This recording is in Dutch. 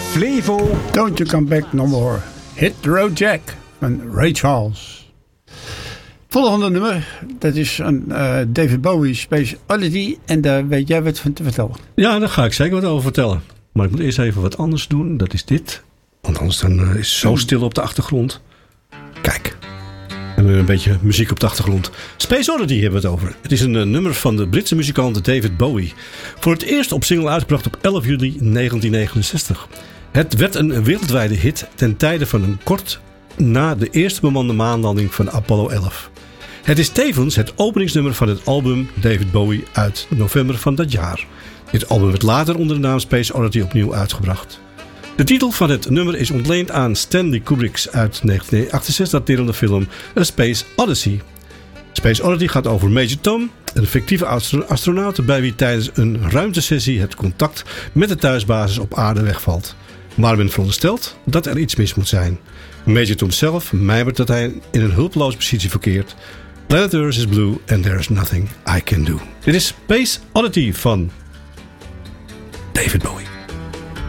Flevo. Don't You Come Back No More. Hit the Road Jack van Ray Charles. Volgende nummer, dat is een David Bowie Speciality. En daar weet jij wat van te vertellen. Ja, daar ga ik zeker wat over vertellen. Maar ik moet eerst even wat anders doen. Dat is dit. Want anders dan is het zo stil op de achtergrond. Kijk. En een beetje muziek op de achtergrond. Space Oddity hebben we het over. Het is een nummer van de Britse muzikant David Bowie. Voor het eerst op single uitgebracht op 11 juli 1969. Het werd een wereldwijde hit ten tijde van een kort na de eerste bemande maanlanding van Apollo 11. Het is tevens het openingsnummer van het album David Bowie uit november van dat jaar. Dit album werd later onder de naam Space Oddity opnieuw uitgebracht. De titel van het nummer is ontleend aan Stanley Kubrick's uit 1968 daterende film A Space Odyssey. Space Oddity gaat over Major Tom, een fictieve astronaut bij wie tijdens een ruimtesessie het contact met de thuisbasis op aarde wegvalt. Maar men veronderstelt dat er iets mis moet zijn. Major Tom zelf mijmert dat hij in een hulpeloze positie verkeert. Planet Earth is blue and there is nothing I can do. Dit is Space Oddity van David Bowie.